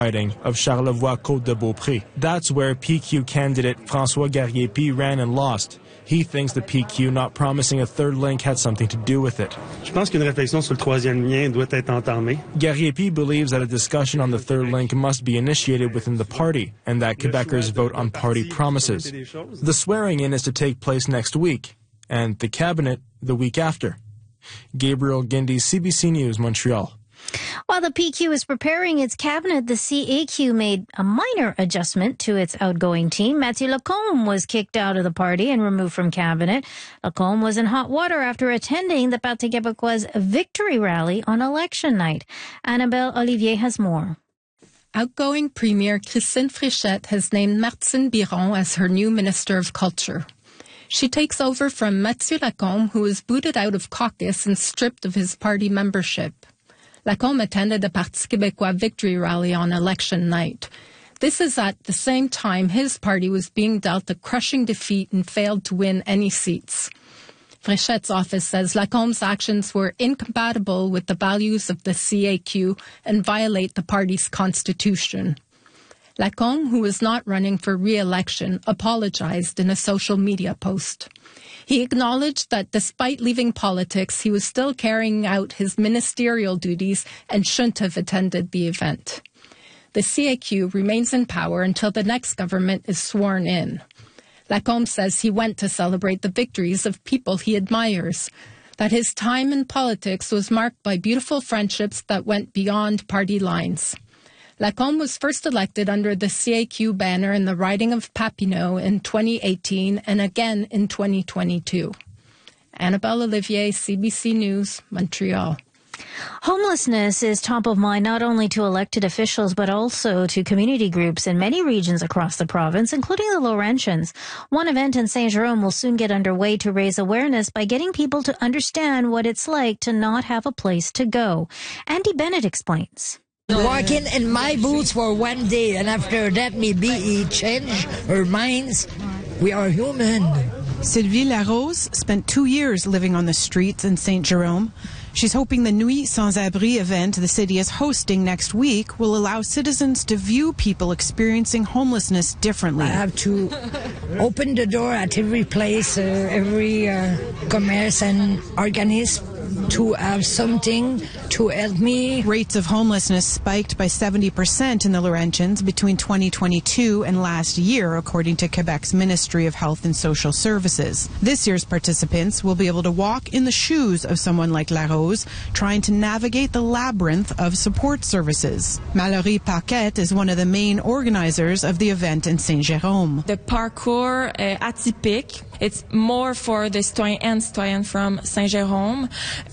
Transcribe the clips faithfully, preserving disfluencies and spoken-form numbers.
riding of Charlevoix-Côte-de-Beaupré. That's where P Q candidate François Garriépi ran and lost. He thinks the P Q not promising a third link had something to do with it. Je pense qu'une réflexion sur le troisième lien doit être entamée. Garriépi believes that a discussion on the third link must be initiated within the party and that Quebecers vote on party promises. The swearing-in is to take place next week and the cabinet the week after. Gabriel Guindy, C B C News, Montreal. While the P Q is preparing its cabinet, the C A Q made a minor adjustment to its outgoing team. Mathieu Lacombe was kicked out of the party and removed from cabinet. Lacombe was in hot water after attending the Parti Québécois victory rally on election night. Annabelle Olivier has more. Outgoing Premier Christine Fréchette has named Martine Biron as her new Minister of Culture. She takes over from Mathieu Lacombe, who was booted out of caucus and stripped of his party membership. Lacombe attended the Parti Québécois victory rally on election night. This is at the same time his party was being dealt a crushing defeat and failed to win any seats. Fréchette's office says Lacombe's actions were incompatible with the values of the C A Q and violate the party's constitution. Lacombe, who was not running for re-election, apologized in a social media post. He acknowledged that despite leaving politics, he was still carrying out his ministerial duties and shouldn't have attended the event. The C A Q remains in power until the next government is sworn in. Lacombe says he went to celebrate the victories of people he admires, that his time in politics was marked by beautiful friendships that went beyond party lines. Lacombe was first elected under the C A Q banner in the riding of Papineau in twenty eighteen and again in twenty twenty-two. Annabelle Olivier, C B C News, Montreal. Homelessness is top of mind not only to elected officials but also to community groups in many regions across the province, including the Laurentians. One event in Saint Jerome will soon get underway to raise awareness by getting people to understand what it's like to not have a place to go. Andy Bennett explains. Walking in my boots for one day, and after that, maybe he changed her minds. We are human. Sylvie Larose spent two years living on the streets in Saint Jerome. She's hoping the Nuit Sans Abri event the city is hosting next week will allow citizens to view people experiencing homelessness differently. I have to open the door at every place, uh, every uh, commerce and organism to have something to help me. Rates of homelessness spiked by seventy percent in the Laurentians between twenty twenty-two and last year, according to Quebec's Ministry of Health and Social Services. This year's participants will be able to walk in the shoes of someone like Larose, trying to navigate the labyrinth of support services. Mallory Paquette is one of the main organizers of the event in Saint Jerome. The parcours uh, atypique, it's more for the citoyen and citoyenne from Saint Jerome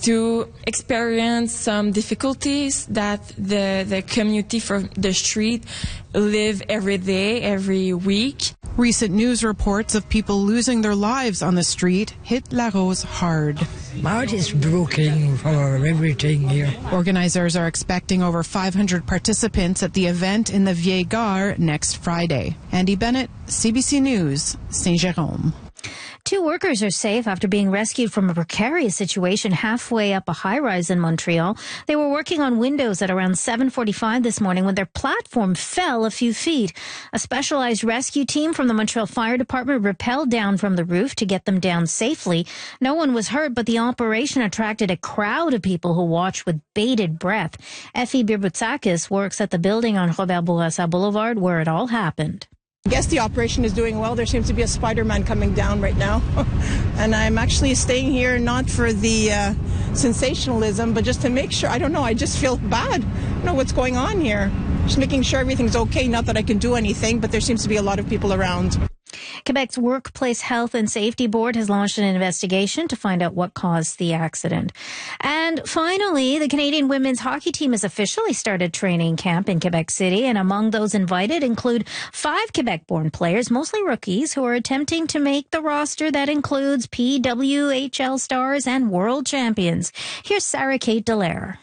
to experience some difficulties that the, the community from the street live every day, every week. Recent news reports of people losing their lives on the street hit Larose hard. My heart is broken for everything here. Organizers are expecting over five hundred participants at the event in the Vieille Gare next Friday. Andy Bennett, C B C News, Saint Jerome. Two workers are safe after being rescued from a precarious situation halfway up a high-rise in Montreal. They were working on windows at around seven forty-five this morning when their platform fell a few feet. A specialized rescue team from the Montreal Fire Department rappelled down from the roof to get them down safely. No one was hurt, but the operation attracted a crowd of people who watched with bated breath. Effie Birboutsakis works at the building on Robert Bourassa Boulevard where it all happened. I guess the operation is doing well. There seems to be a Spider-Man coming down right now. And I'm actually staying here not for the uh, sensationalism, but just to make sure. I don't know. I just feel bad. I don't know what's going on here. Just making sure everything's okay. Not that I can do anything, but there seems to be a lot of people around. Quebec's Workplace Health and Safety Board has launched an investigation to find out what caused the accident. And finally, the Canadian women's hockey team has officially started training camp in Quebec City, and among those invited include five Quebec-born players, mostly rookies, who are attempting to make the roster that includes P W H L stars and world champions. Here's Sarah Kate Dallaire.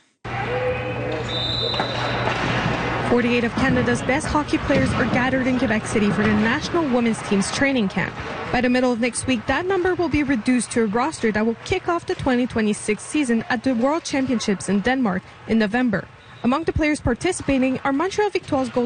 forty-eight of Canada's best hockey players are gathered in Quebec City for the national women's team's training camp. By the middle of next week, that number will be reduced to a roster that will kick off the twenty twenty-six season at the World Championships in Denmark in November. Among the players participating are Montreal Victoire's goal